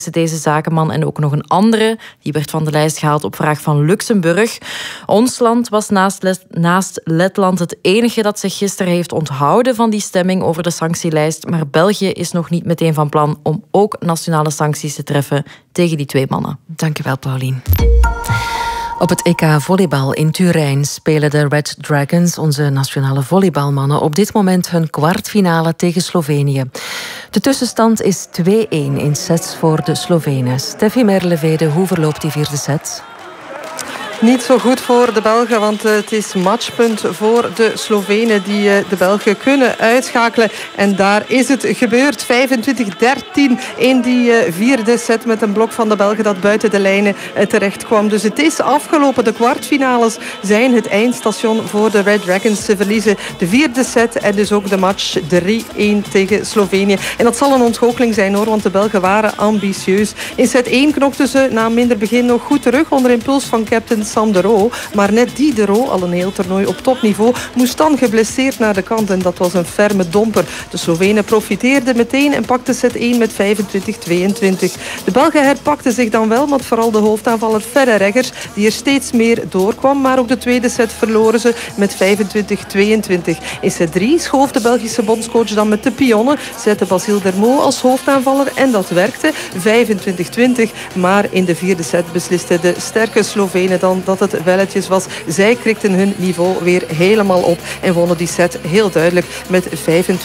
Deze zakenman en ook nog een andere. Die werd van de lijst gehaald op vraag van Luxemburg. Ons land was naast Letland het enige dat zich gisteren heeft onthouden van die stemming over de sanctielijst. Maar België is nog niet meteen van plan om ook nationale sancties te treffen tegen die twee mannen. Dankjewel, Paulien. Op het EK volleybal in Turijn spelen de Red Dragons, onze nationale volleybalmannen, op dit moment hun kwartfinale tegen Slovenië. De tussenstand is 2-1 in sets voor de Slovenen. Steffi Merlevede, hoe verloopt die vierde set? Niet zo goed voor de Belgen, want het is matchpunt voor de Slovenen die de Belgen kunnen uitschakelen. En daar is het gebeurd. 25-13 in die vierde set met een blok van de Belgen dat buiten de lijnen terecht kwam. Dus het is afgelopen. De kwartfinales zijn het eindstation voor de Red Dragons. Ze verliezen de vierde set en dus ook de match 3-1 tegen Slovenië. En dat zal een ontgoocheling zijn hoor, want de Belgen waren ambitieus. In set 1 knokten ze na een minder begin nog goed terug onder impuls van captain Sam de Roo. Maar net die de Roo, al een heel toernooi op topniveau, moest dan geblesseerd naar de kant. En dat was een ferme domper. De Slovenen profiteerden meteen en pakten set 1 met 25-22. De Belgen herpakten zich dan wel, met vooral de hoofdaanvaller Ferre Reggers, die er steeds meer doorkwam. Maar ook de tweede set verloren ze met 25-22. In set 3 schoof de Belgische bondscoach dan met de pionnen, zette Basile Dermot als hoofdaanvaller en dat werkte. 25-20. Maar in de vierde set beslisten de sterke Slovenen dan dat het welletjes was. Zij krikten hun niveau weer helemaal op en wonnen die set heel duidelijk met 25-13.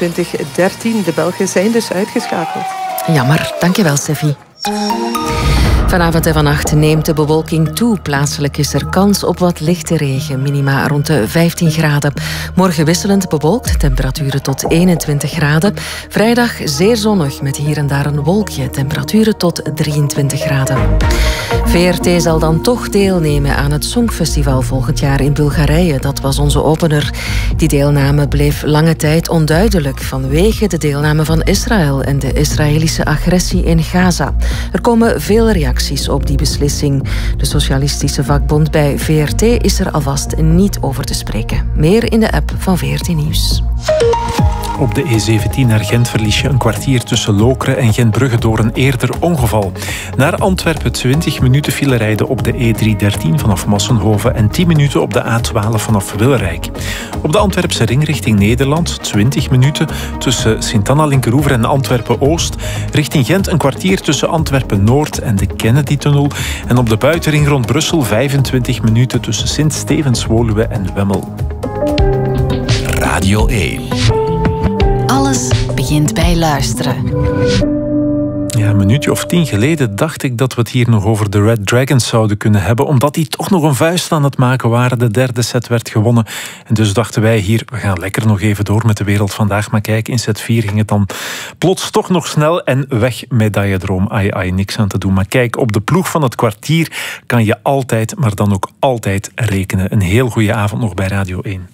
De Belgen zijn dus uitgeschakeld. Jammer, dankjewel Steffi. Vanavond en vannacht neemt de bewolking toe. Plaatselijk is er kans op wat lichte regen. Minima rond de 15 graden. Morgen wisselend bewolkt. Temperaturen tot 21 graden. Vrijdag zeer zonnig met hier en daar een wolkje. Temperaturen tot 23 graden. VRT zal dan toch deelnemen aan het Songfestival volgend jaar in Bulgarije. Dat was onze opener. Die deelname bleef lange tijd onduidelijk vanwege de deelname van Israël en de Israëlische agressie in Gaza. Er komen veel reacties op die beslissing. De socialistische vakbond bij VRT is er alvast niet over te spreken. Meer in de app van VRT Nieuws. Op de E17 naar Gent verlies je een kwartier tussen Lokeren en Gentbrugge door een eerder ongeval. Naar Antwerpen 20 minuten file rijden op de E313 vanaf Massenhoven en 10 minuten op de A12 vanaf Wilrijk. Op de Antwerpse ring richting Nederland 20 minuten tussen Sint-Anna-Linkeroever en Antwerpen-Oost. Richting Gent een kwartier tussen Antwerpen-Noord en de Kennedy-tunnel. En op de buitenring rond Brussel 25 minuten tussen Sint-Stevens-Woluwe en Wemmel. Radio 1. Alles begint bij luisteren. Ja, een minuutje of 10 geleden dacht ik dat we het hier nog over de Red Dragons zouden kunnen hebben, omdat die toch nog een vuist aan het maken waren. De derde set werd gewonnen. En dus dachten wij hier, we gaan lekker nog even door met de wereld vandaag. Maar kijk, in set 4 ging het dan plots toch nog snel en weg medailledroom. Ai, niks aan te doen. Maar kijk, op de ploeg van het kwartier kan je altijd, maar dan ook altijd rekenen. Een heel goede avond nog bij Radio 1.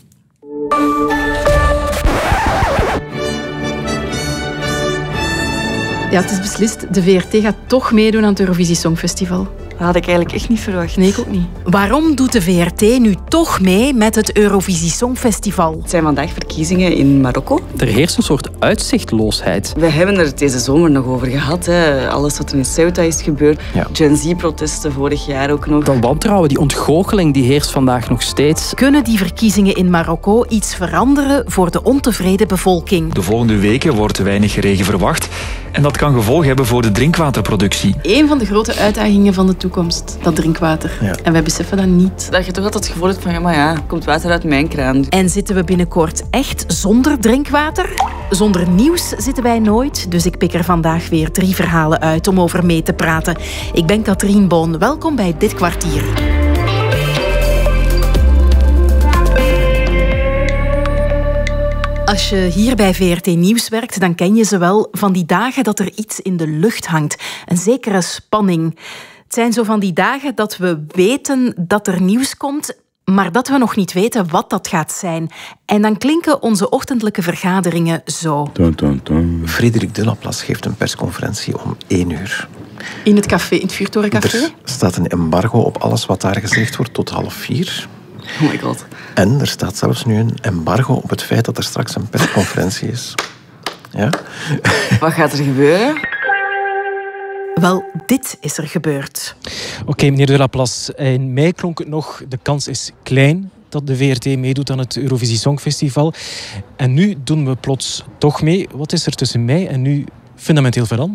Ja, het is beslist. De VRT gaat toch meedoen aan het Eurovisie Songfestival. Dat had ik eigenlijk echt niet verwacht. Nee, ik ook niet. Waarom doet de VRT nu toch mee met het Eurovisie Songfestival? Het zijn vandaag verkiezingen in Marokko. Er heerst een soort uitzichtloosheid. We hebben er deze zomer nog over gehad. Hè. Alles wat er in Ceuta is gebeurd. Ja. Gen Z-protesten vorig jaar ook nog. Dat wantrouwen, die ontgoocheling, die heerst vandaag nog steeds. Kunnen die verkiezingen in Marokko iets veranderen voor de ontevreden bevolking? De volgende weken wordt weinig regen verwacht. En dat kan gevolgen hebben voor de drinkwaterproductie. Een van de grote uitdagingen van de toekomst, dat drinkwater. Ja. En wij beseffen dat niet. Dat je toch altijd het gevoel hebt van, komt water uit mijn kraan. En zitten we binnenkort echt zonder drinkwater? Zonder nieuws zitten wij nooit, dus ik pik er vandaag weer 3 verhalen uit om over mee te praten. Ik ben Katrien Boon, welkom bij Dit Kwartier. Als je hier bij VRT Nieuws werkt, dan ken je ze wel van die dagen dat er iets in de lucht hangt. Een zekere spanning. Het zijn zo van die dagen dat we weten dat er nieuws komt, maar dat we nog niet weten wat dat gaat zijn. En dan klinken onze ochtendelijke vergaderingen zo. Frederik Delaplace geeft een persconferentie om 1 uur. In het café, in het Vuurtorencafé? Er staat een embargo op alles wat daar gezegd wordt tot 3:30. Oh my god. En er staat zelfs nu een embargo op het feit dat er straks een persconferentie is. Ja? Wat gaat er gebeuren? Wel, dit is er gebeurd. Oké, meneer De Laplace, in mei klonk het nog, de kans is klein dat de VRT meedoet aan het Eurovisie Songfestival. En nu doen we plots toch mee. Wat is er tussen mei en nu fundamenteel veranderd?